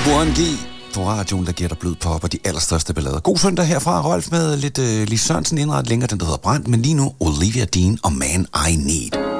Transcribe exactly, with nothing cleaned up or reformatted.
Warren G på radioen, der giver dig blød pop og de allerstørste ballader. God søndag herfra, Rolf, med lidt uh, Lis Sørensen indrettet længere, den der hedder Brand, men lige nu Olivia Dean og Man I Need.